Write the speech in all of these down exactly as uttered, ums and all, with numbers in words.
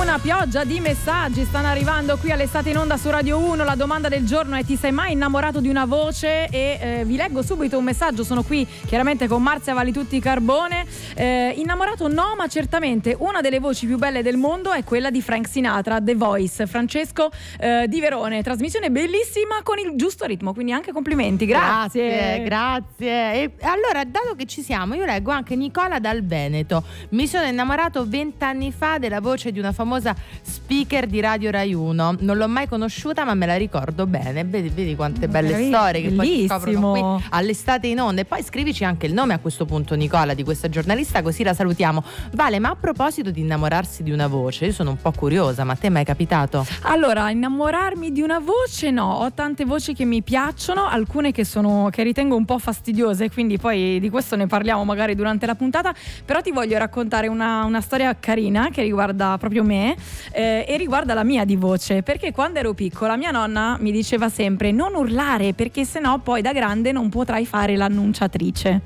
Una pioggia di messaggi stanno arrivando qui all'Estate in Onda su Radio uno. La domanda del giorno è: ti sei mai innamorato di una voce? E eh, vi leggo subito un messaggio. Sono qui chiaramente con Marzia Valitutti Carbone. eh, Innamorato no, ma certamente una delle voci più belle del mondo è quella di Frank Sinatra, The Voice. Francesco eh, di Verone. Trasmissione bellissima con il giusto ritmo, quindi anche complimenti. Grazie. Grazie, grazie. E allora, dato che ci siamo, io leggo anche Nicola dal Veneto. Mi sono innamorato vent'anni fa della voce di una famosa speaker di Radio Rai uno. Non l'ho mai conosciuta, ma me la ricordo bene. Vedi, vedi quante belle Bravi, storie che poi si bellissimo. scoprono qui all'Estate in Onda. E poi scrivici anche il nome a questo punto, Nicola, di questa giornalista, così la salutiamo. Vale, ma a proposito di innamorarsi di una voce, io sono un po' curiosa, ma a te è mai capitato? Allora, innamorarmi di una voce no, ho tante voci che mi piacciono, alcune che sono che ritengo un po' fastidiose, quindi poi di questo ne parliamo magari durante la puntata. Però ti voglio raccontare una, una storia carina che riguarda proprio me eh, e riguarda la mia di voce, perché quando ero piccola mia nonna mi diceva sempre: non urlare, perché sennò poi da grande non potrai fare l'annunciatrice.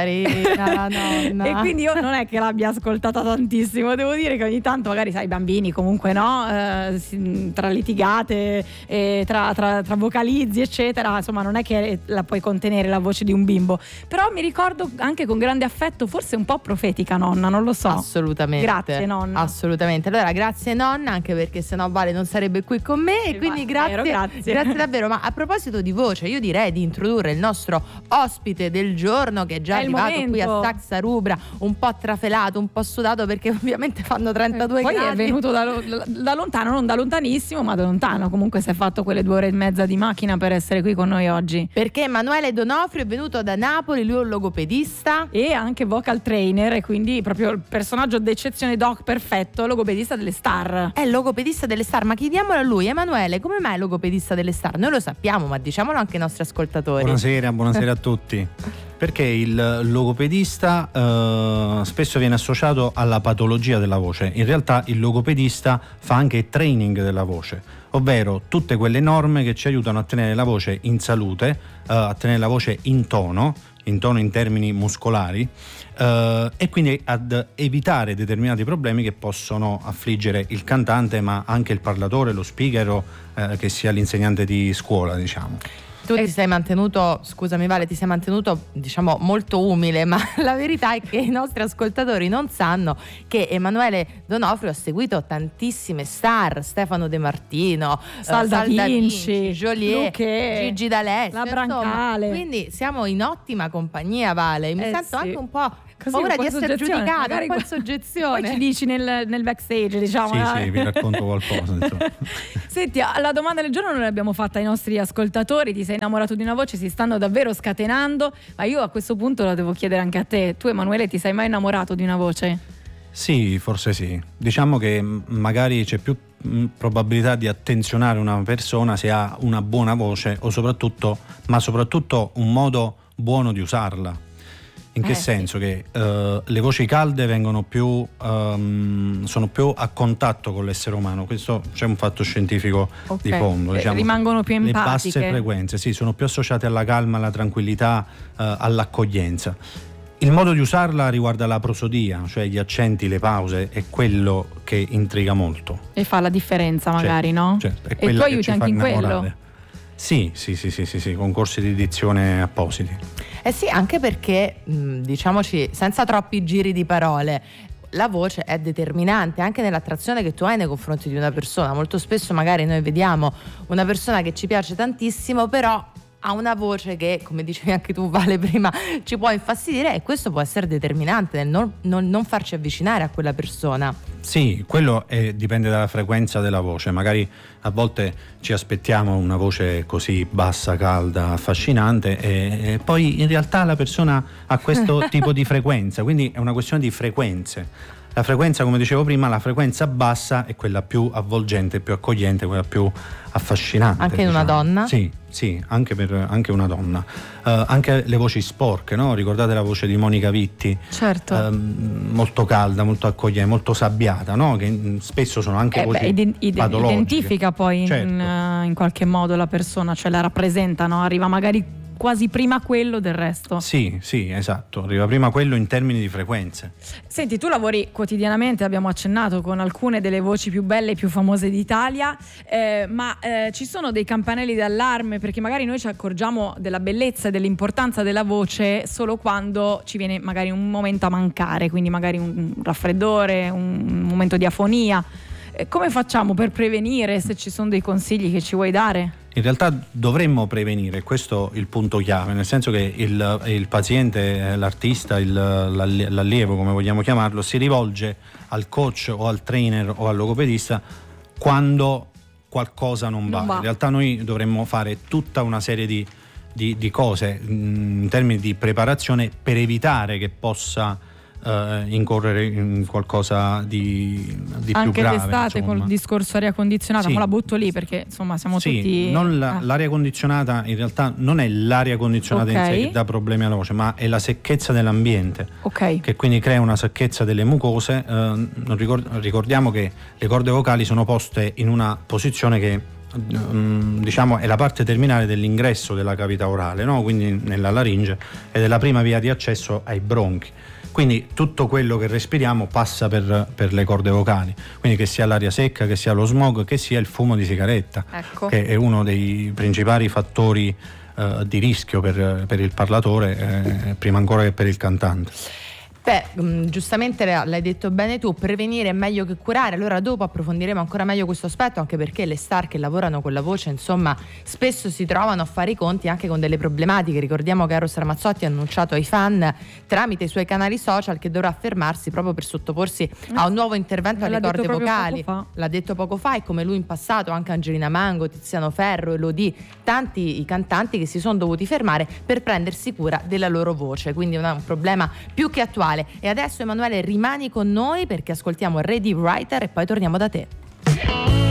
Carina nonna. E quindi io non è che l'abbia ascoltata tantissimo, devo dire che ogni tanto magari sai, i bambini comunque no, eh, si, tra litigate e tra, tra, tra vocalizzi eccetera, insomma non è che la puoi contenere la voce di un bimbo. Però mi ricordo anche con grande affetto, forse un po' profetica nonna, non lo so. Assolutamente. Grazie nonna. Assolutamente. Allora grazie nonna, anche perché sennò Vale non sarebbe qui con me, e quindi grazie, vero, grazie. grazie davvero. Ma a proposito di voce, io direi di introdurre il nostro ospite del giorno, che è già È il arrivato momento. qui a Saxa Rubra, un po' trafelato, un po' sudato, perché ovviamente fanno trentadue Poi gradi. è venuto da, da lontano, non da lontanissimo, ma da lontano. Comunque si è fatto quelle due ore e mezza di macchina per essere qui con noi oggi. Perché Emanuele Donofrio è venuto da Napoli, lui è un logopedista E anche vocal trainer, e quindi proprio il personaggio d'eccezione, doc perfetto, logopedista delle star. È logopedista delle star, ma chiediamolo a lui. Emanuele, come mai è logopedista delle star? Noi lo sappiamo, ma diciamolo anche ai nostri ascoltatori. Buonasera, buonasera a tutti. Perché il logopedista eh, spesso viene associato alla patologia della voce. In realtà il logopedista fa anche training della voce, ovvero tutte quelle norme che ci aiutano a tenere la voce in salute, eh, a tenere la voce in tono, in tono in termini muscolari, eh, e quindi ad evitare determinati problemi che possono affliggere il cantante, ma anche il parlatore, lo speaker o eh, che sia l'insegnante di scuola, diciamo. Tu ti sei mantenuto, scusami Vale, ti sei mantenuto diciamo molto umile, ma la verità è che i nostri ascoltatori non sanno che Emanuele Donofrio ha seguito tantissime star: Stefano De Martino, Salda Salda Vinci, Vinci, Joliet, Luché, Gigi D'Alessio, La Brancale. insomma. Quindi siamo in ottima compagnia, Vale. Mi Eh sento sì. anche un po' Così, paura un po' di essere soggezione. giudicata, Magari un po' in poi soggezione. ci dici nel, nel backstage, diciamo. Sì, eh. sì, vi racconto qualcosa, insomma. Senti, la domanda del giorno noi l'abbiamo fatta ai nostri ascoltatori: ti sei innamorato di una voce? Si stanno davvero scatenando, ma io a questo punto la devo chiedere anche a te. Tu, Emanuele, ti sei mai innamorato di una voce? Sì, forse sì. Diciamo che magari c'è più mh, probabilità di attenzionare una persona se ha una buona voce, o soprattutto, ma soprattutto un modo buono di usarla. In che Eh, senso? Che uh, le voci calde vengono più um, sono più a contatto con l'essere umano. Questo c'è un fatto scientifico Ok. di fondo. Eh, Diciamo. rimangono più Le empatiche. basse frequenze, sì, sono più associate alla calma, alla tranquillità, uh, all'accoglienza. Il modo di usarla riguarda la prosodia, cioè gli accenti, le pause, è quello che intriga molto. E fa la differenza magari, Certo, no? certo, è E tu quella che aiuti ci anche fa in quello? innamorare. Sì, sì, sì, sì, sì, sì, con corsi di dizione appositi. Eh sì, anche perché, mh, diciamoci, senza troppi giri di parole, la voce è determinante anche nell'attrazione che tu hai nei confronti di una persona. Molto spesso magari noi vediamo una persona che ci piace tantissimo, però ha una voce che, come dicevi anche tu Vale prima, ci può infastidire, e questo può essere determinante nel non, non, non farci avvicinare a quella persona. Sì, quello è, dipende dalla frequenza della voce. Magari a volte ci aspettiamo una voce così bassa, calda, affascinante, e, e poi in realtà la persona ha questo tipo di frequenza, quindi è una questione di frequenze. La frequenza, come dicevo prima, la frequenza bassa è quella più avvolgente, più accogliente, quella più affascinante. Anche in diciamo. una donna? Sì, sì, anche per anche una donna. Uh, anche le voci sporche, no? Ricordate la voce di Monica Vitti? Certo. Uh, molto calda, molto accogliente, molto sabbiata, no? Che mh, spesso sono anche Eh voci beh, ide- ide- patologiche. identifica poi Certo. in, uh, in qualche modo la persona, cioè la rappresenta, no? Arriva magari quasi prima quello del resto. Sì, sì, esatto, arriva prima quello in termini di frequenze. Senti, tu lavori quotidianamente, abbiamo accennato, con alcune delle voci più belle e più famose d'Italia, eh, ma eh, ci sono dei campanelli d'allarme, perché magari noi ci accorgiamo della bellezza e dell'importanza della voce solo quando ci viene magari un momento a mancare, quindi magari un raffreddore, un momento di afonia. Eh, come facciamo per prevenire, se ci sono dei consigli che ci vuoi dare? In realtà dovremmo prevenire, questo è il punto chiave, nel senso che il, il paziente, l'artista, il, l'allievo, come vogliamo chiamarlo, si rivolge al coach o al trainer o al logopedista quando qualcosa non va. Non va. In realtà noi dovremmo fare tutta una serie di, di, di cose mh, in termini di preparazione per evitare che possa Uh, incorrere in qualcosa di, di più grave. Anche d'estate, insomma. col discorso aria condizionata, sì. ma la butto lì perché insomma siamo sì, tutti... non la, ah. l'aria condizionata in realtà non è l'aria condizionata okay. in sé che dà problemi alla voce, ma è la secchezza dell'ambiente, okay. che quindi crea una secchezza delle mucose. Uh, non ricord- ricordiamo che le corde vocali sono poste in una posizione che um, diciamo è la parte terminale dell'ingresso della cavità orale, no? Quindi nella laringe, ed è la prima via di accesso ai bronchi. Quindi tutto quello che respiriamo passa per, per le corde vocali, quindi che sia l'aria secca, che sia lo smog, che sia il fumo di sigaretta, ecco. che è uno dei principali fattori eh, di rischio per, per il parlatore, eh, prima ancora che per il cantante. Beh, mh, giustamente l'hai detto bene tu, prevenire è meglio che curare. Allora dopo approfondiremo ancora meglio questo aspetto, anche perché le star che lavorano con la voce, insomma, spesso si trovano a fare i conti anche con delle problematiche. Ricordiamo che Eros Ramazzotti ha annunciato ai fan tramite i suoi canali social che dovrà fermarsi proprio per sottoporsi a un nuovo intervento alle L'ha corde detto vocali. poco fa. L'ha detto poco fa, e come lui in passato anche Angelina Mango, Tiziano Ferro, Elodie, tanti i cantanti che si sono dovuti fermare per prendersi cura della loro voce, quindi una, un problema più che attuale. E adesso Emanuele rimani con noi perché ascoltiamo Ready Writer e poi torniamo da te.